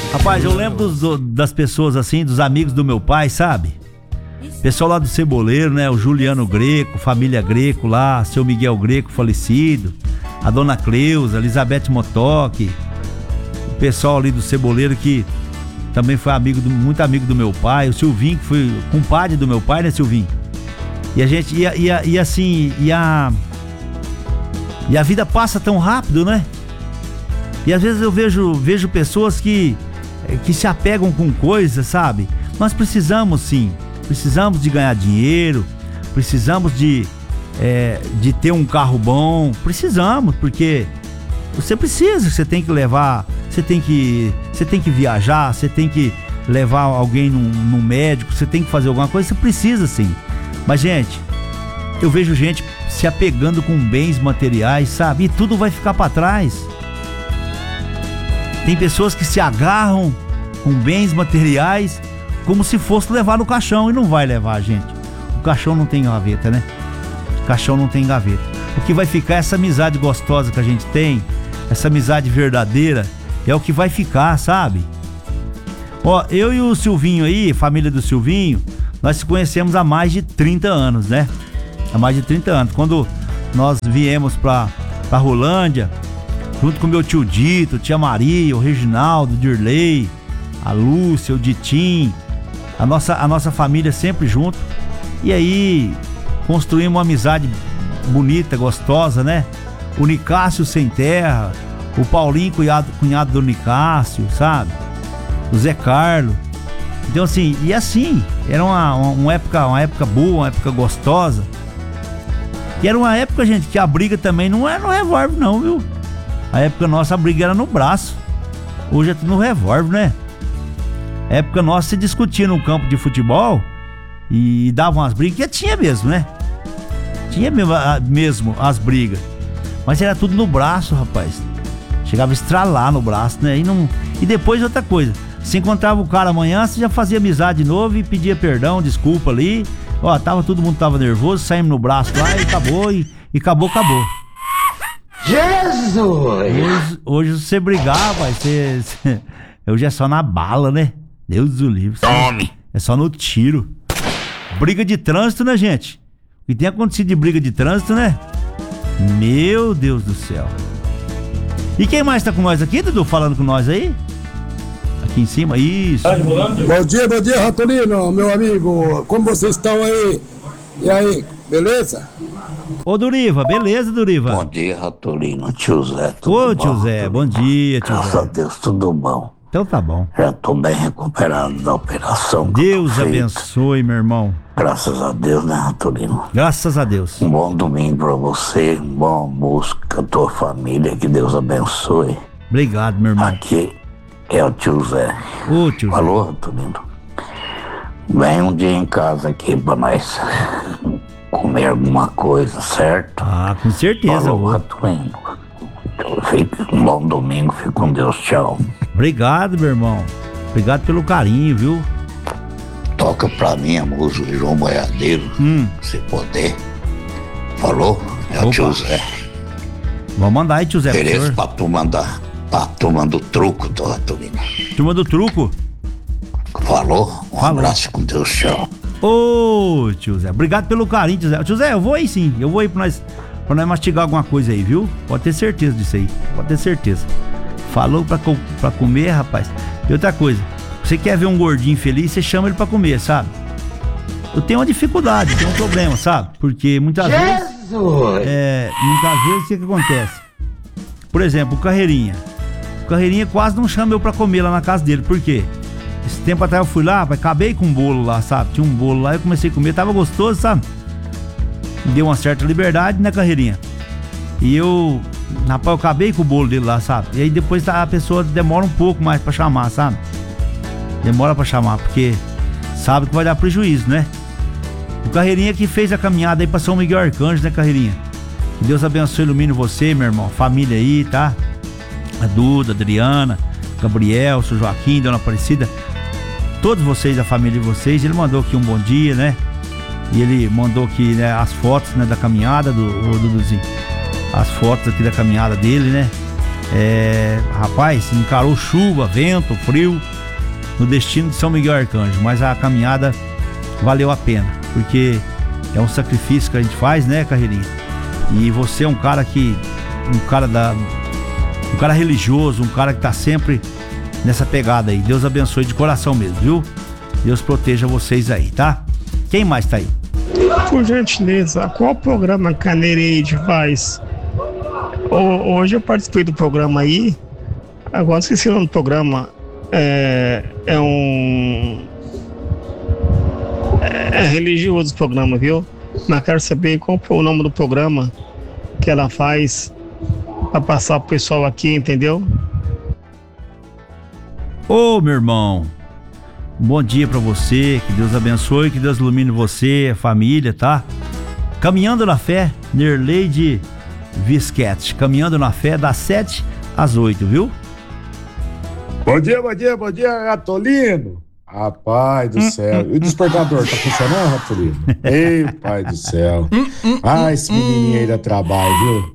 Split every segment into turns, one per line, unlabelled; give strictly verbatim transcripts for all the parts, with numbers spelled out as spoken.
Rapaz, eu lembro dos, do, das pessoas assim, dos amigos do meu pai, sabe? Pessoal lá do Ceboleiro, né? O Juliano Greco, família Greco lá, seu Miguel Greco falecido, a dona Cleusa, a Elizabeth Motoque, o pessoal ali do Ceboleiro que também foi amigo do, muito amigo do meu pai, o Silvinho, que foi compadre do meu pai, né, Silvinho? E a gente, e, e, e assim, e a, e a vida passa tão rápido, né? E às vezes eu vejo, vejo pessoas que, que se apegam com coisas, sabe? Nós precisamos sim, precisamos de ganhar dinheiro, precisamos de, é, de ter um carro bom, precisamos, porque você precisa, você tem que levar, você tem que, você tem que viajar, você tem que levar alguém num, num médico, você tem que fazer alguma coisa, você precisa sim. Mas, gente, eu vejo gente se apegando com bens materiais, sabe? E tudo vai ficar pra trás. Tem pessoas que se agarram com bens materiais como se fosse levar no caixão, e não vai levar, gente. O caixão não tem gaveta, né? O caixão não tem gaveta. O que vai ficar é essa amizade gostosa que a gente tem, essa amizade verdadeira, é o que vai ficar, sabe? Ó, eu e o Silvinho aí, família do Silvinho, nós se conhecemos há mais de trinta anos, né? Há mais de trinta anos. Quando nós viemos pra, pra Rolândia, junto com meu tio Dito, tia Maria, o Reginaldo, o Dirley, a Lúcia, o Ditim, a nossa, a nossa família sempre junto. E aí construímos uma amizade bonita, gostosa, né? O Nicásio Sem Terra, o Paulinho, cunhado, cunhado do Nicásio, sabe? O Zé Carlos. Então assim, e assim, era uma, uma, uma época, uma época boa, uma época gostosa. E era uma época, gente, que a briga também não era no revólver não, viu? A época nossa, a briga era no braço. Hoje é tudo no revólver, né? A época nossa se discutia no campo de futebol e davam as brigas, que tinha mesmo, né? Tinha mesmo, mesmo as brigas. Mas era tudo no braço, rapaz. Chegava a estralar no braço, né? E, não... e depois outra coisa. Se encontrava o cara amanhã, você já fazia amizade de novo e pedia perdão, desculpa ali. Ó, tava, todo mundo tava nervoso, saímos no braço lá e acabou, e, e acabou, acabou.
Jesus!
Hoje, hoje você brigar, vai ser. Hoje é só na bala, né? Deus do livre.
Tome!
É só no tiro. Briga de trânsito, né, gente? O que tem acontecido de briga de trânsito, né? Meu Deus do céu. E quem mais tá com nós aqui, Dudu? Falando com nós aí? Aqui em cima, isso.
Bom dia, bom dia, Ratolino, meu amigo. Como vocês estão aí? E aí, beleza?
Ô, Duriva, beleza, Duriva?
Bom dia, Ratolino, tio Zé, tudo
Ô,
bom?
tio Zé, bom dia, tio
Graças
Zé.
a Deus, tudo bom.
Então tá bom.
Já tô bem recuperado da operação. que eu
Deus
tô feito.
abençoe, meu irmão.
Graças a Deus, né, Ratolino?
Graças a Deus.
Um bom domingo pra você, um bom almoço com a tua família, que Deus abençoe.
Obrigado, meu irmão.
Aqui é o tio Zé.
Ô, tio Zé.
Alô, Ratolino? Vem um dia em casa aqui pra nós comer alguma coisa, certo?
Ah, com certeza.
Falou,
vou.
Ratolino. Fique um bom domingo, fique com Deus, tchau.
Obrigado, meu irmão. Obrigado pelo carinho, viu?
Toca pra mim a música de João Boiadeiro,
Hum.
se puder. Falou? É
Opa.
o tio Zé.
Vamos mandar aí, tio Zé. pro
Ofereço
senhor.
pra turma da, pra turma do truco, do Ratolino.
Turma do truco.
Falou? Um
Falou.
abraço com Deus, tchau.
Ô, tio Zé. Obrigado pelo carinho, tio Zé. Tio Zé, eu vou aí sim. Eu vou aí pra nós, pra nós mastigar alguma coisa aí, viu? Pode ter certeza disso aí. Pode ter certeza. Falou pra, co- pra comer, rapaz. E outra coisa. Você quer ver um gordinho feliz, você chama ele pra comer, sabe? Eu tenho uma dificuldade, tenho um problema, sabe? Porque muitas vezes... É, muitas vezes o que, que acontece? Por exemplo, o Carreirinha. O Carreirinha quase não chama eu pra comer lá na casa dele. Por quê? Esse tempo atrás eu fui lá, pai, acabei com um bolo lá, sabe? Tinha um bolo lá, eu comecei a comer, tava gostoso, sabe? Me deu uma certa liberdade, né, Carreirinha? E eu... Rapaz, eu acabei com o bolo dele lá, sabe? E aí depois a pessoa demora um pouco mais pra chamar, sabe? Demora pra chamar, porque sabe que vai dar prejuízo, né? O Carreirinha que fez a caminhada aí pra São Miguel Arcanjo, né, Carreirinha? Que Deus abençoe e ilumine você, meu irmão. Família aí, tá? A Duda, a Adriana, Gabriel, o seu Joaquim, Dona Aparecida. Todos vocês, a família de vocês. Ele mandou aqui um bom dia, né? E ele mandou aqui, né, as fotos, né, da caminhada do, do Duduzinho. As fotos aqui da caminhada dele, né? É, rapaz, encarou chuva, vento, frio no destino de São Miguel Arcanjo, mas a caminhada valeu a pena, porque é um sacrifício que a gente faz, né, Carreirinha? E você é um cara que, um cara da, um cara religioso, um cara que tá sempre nessa pegada aí. Deus abençoe de coração mesmo, viu? Deus proteja vocês aí, tá? Quem mais tá aí?
Por gentileza, qual programa que a Nereide faz? Hoje eu participei do programa aí, agora esqueci o nome do programa. É, é um... É, é religioso o programa, viu? Mas quero saber qual foi o nome do programa que ela faz pra passar pro pessoal aqui, entendeu?
Ô, meu irmão, um bom dia pra você, que Deus abençoe, que Deus ilumine você, a família, tá? Caminhando na Fé, Nerleide Visquete, Caminhando na Fé, das sete às oito, viu?
Bom dia, bom dia, bom dia, Ratolino. Ah, pai do céu. E o despertador, tá funcionando, Ratolino? Ei, pai do céu. Ah, esse menininho aí dá trabalho, viu?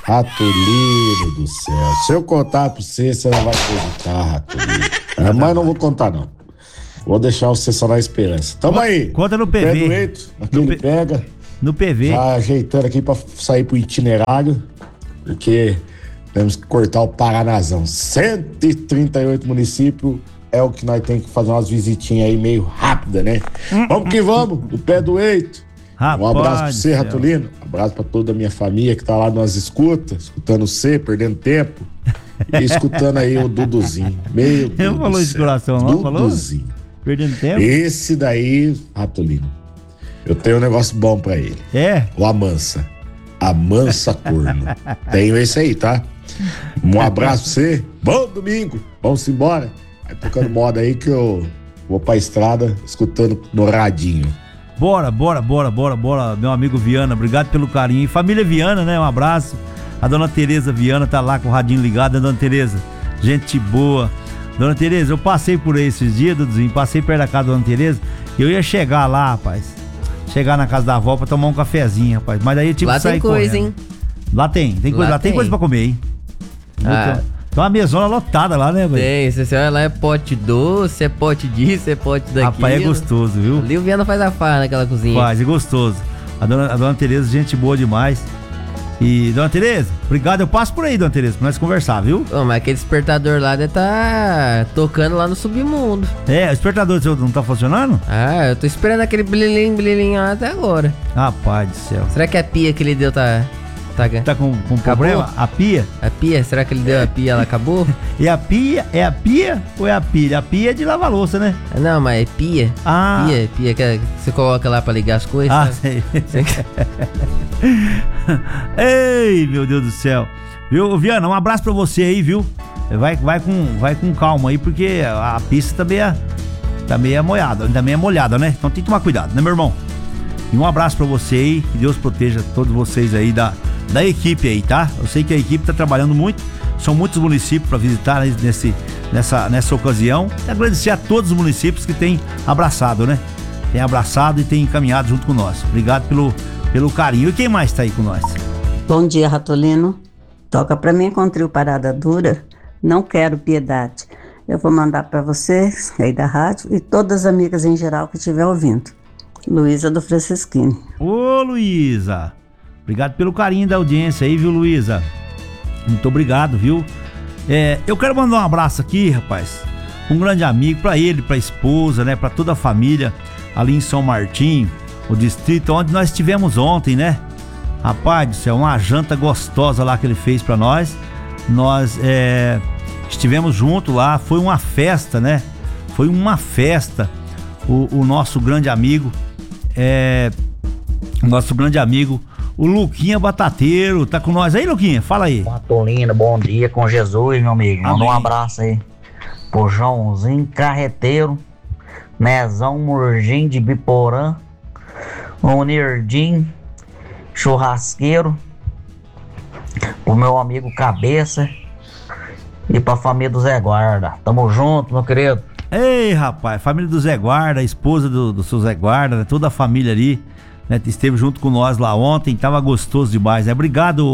Ratolino do céu. Se eu contar pra você, você não vai acreditar, Ratolino. É, mas não vou contar, não. Vou deixar você só na esperança. Tamo aí.
Conta no P V.
Pé do Eito, aqui ele
P...
pega.
No P V.
Já ajeitando aqui pra sair pro itinerário, porque temos que cortar o Paranazão. cento e trinta e oito municípios é o que nós temos que fazer umas visitinhas aí meio rápida, né? Hum, vamos que vamos, do Pé do Eito.
Rapaz,
um abraço pra você, Ratolino. Um abraço pra toda a minha família que tá lá nas escutas, escutando você, perdendo tempo. E escutando aí o Duduzinho. Meu Deus.
Não falou de coração, não?
Duduzinho.
Falou? Perdendo tempo?
Esse daí, Ratolino, eu tenho um negócio bom pra ele.
É?
O Amansa. Amansa corno. Tenho esse aí, tá? Um abraço pra você. Bom domingo. Vamos embora. Vai tocando moda aí que eu vou pra estrada escutando no radinho.
Bora, bora, bora, bora, bora, meu amigo Viana, obrigado pelo carinho. Família Viana, né? Um abraço. A dona Tereza Viana tá lá com o radinho ligado, né, dona Tereza? Gente boa. Dona Tereza, eu passei por aí esses dias, Duduzinho, passei perto da casa da dona Tereza. Eu ia chegar lá, rapaz. Chegar na casa da avó pra tomar um cafezinho, rapaz. Mas daí eu tive
lá
que sair correndo. Lá tem coisa,
hein?
Lá tem, tem coisa, lá, lá tem. tem coisa pra comer, hein? Ah. Tem uma mesona lotada lá, né, velho?
Tem, você olha lá, é pote doce, é pote disso, é pote daquilo.
Rapaz, é gostoso, viu?
Ali o Viana faz a farra naquela cozinha.
Faz, é gostoso. A dona, a dona Tereza, gente boa demais. E, dona Tereza, obrigado, eu passo por aí, dona Tereza, pra nós conversar, viu?
Ô, mas aquele despertador lá deve tá tocando lá no submundo.
É, o despertador seu não tá funcionando?
Ah, eu tô esperando aquele blilim, blilim lá até agora.
Rapaz do céu.
Será que a pia que ele deu tá... Tá,
tá com, com problema? A pia?
A pia? Será que ele deu a pia, ela acabou?
E a pia? É a pia ou é a pilha? A pia é de lavar louça, né?
Não, mas é pia.
Ah.
Pia, pia que você coloca lá pra ligar as coisas.
Ah, sei. Ei, meu Deus do céu. Viu, Viana, um abraço pra você aí, viu? Vai, vai, com, vai com calma aí, porque a pista tá meio, tá meio molhada, ainda meio molhada, né? Então tem que tomar cuidado, né, meu irmão? E um abraço pra você aí, que Deus proteja todos vocês aí da... da equipe aí, tá? Eu sei que a equipe tá trabalhando muito, são muitos municípios para visitar nesse, nessa, nessa ocasião. E agradecer a todos os municípios que têm abraçado, né? Tem abraçado e tem caminhado junto com nós. Obrigado pelo, pelo carinho. E quem mais tá aí com nós?
Bom dia, Ratolino. Toca pra mim com o trio Parada Dura. Não quero piedade. Eu vou mandar para vocês aí da rádio e todas as amigas em geral que estiver ouvindo. Luísa do Francisquini.
Ô, Luísa! Obrigado pelo carinho da audiência aí, viu, Luísa? Muito obrigado, viu? É, eu quero mandar um abraço aqui, rapaz. Um grande amigo pra ele, pra esposa, né? Pra toda a família ali em São Martim, o distrito onde nós estivemos ontem, né? Rapaz do céu, uma janta gostosa lá que ele fez pra nós. Nós é, estivemos juntos lá, foi uma festa, né? Foi uma festa. O, o nosso grande amigo, é, o nosso grande amigo, o Luquinha Batateiro, tá com nós aí, Luquinha? Fala aí.
Patolino, bom dia com Jesus, meu amigo. Manda um abraço aí pro Joãozinho Carreteiro, Nezão Murginho de Biporã, o Nirdim Churrasqueiro, pro meu amigo Cabeça e pra família do Zé Guarda. Tamo junto, meu querido.
Ei, rapaz, família do Zé Guarda, a esposa do, do seu Zé Guarda, né? Toda a família ali, né? Esteve junto com nós lá ontem, tava gostoso demais, né? Obrigado,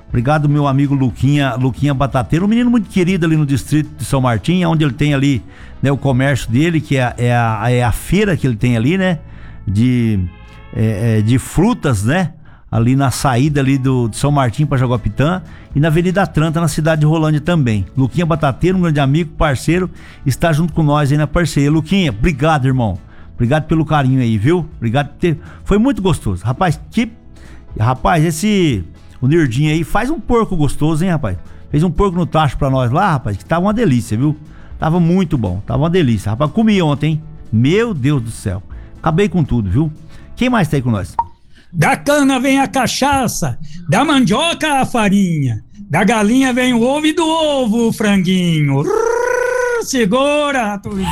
Obrigado, meu amigo Luquinha, Luquinha Batateiro, um menino muito querido ali no distrito de São Martim, onde ele tem ali, né, o comércio dele, que é, é, a, é a feira que ele tem ali, né? De, é, é, de frutas, né? Ali na saída ali do, de São Martim para Jaguapitã e na Avenida Atlanta, na cidade de Rolândia também. Luquinha Batateiro, um grande amigo, parceiro, está junto com nós aí na parceria. Luquinha, obrigado, irmão. Obrigado pelo carinho aí, viu? Obrigado por ter... Foi muito gostoso. Rapaz, que... Rapaz, esse... O Nirdinho aí faz um porco gostoso, hein, rapaz? Fez um porco no tacho pra nós lá, rapaz, que tava uma delícia, viu? Tava muito bom, tava uma delícia. Rapaz, comi ontem, hein? Meu Deus do céu. Acabei com tudo, viu? Quem mais tá aí com nós?
Da cana vem a cachaça, da mandioca a farinha, da galinha vem o ovo e do ovo o franguinho. Rrr, segura, Ratolinho.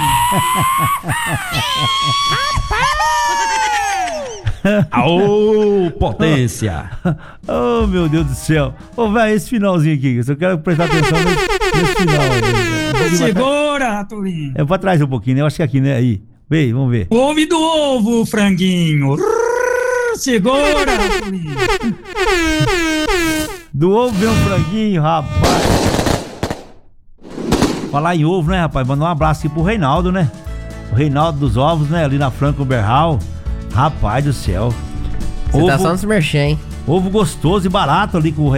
Aô, potência!
Oh, meu Deus do céu. Ô, oh, velho, esse finalzinho aqui, eu só quero prestar atenção nesse final. Aí.
Segura, Ratolinho.
É pra trás um pouquinho, né? Eu acho que é aqui, né? Aí. Vem, vamos ver.
O ovo e do ovo o franguinho. Rrr, segura, Ratolinho.
Do ovo vem um franguinho, rapaz. Falar em ovo, né, rapaz? Mandar um abraço aqui pro Reinaldo, né? O Reinaldo dos Ovos, né? Ali na Franco Berral. Rapaz do céu.
Você ovo, tá só nos merchan, hein?
Ovo gostoso e barato ali com o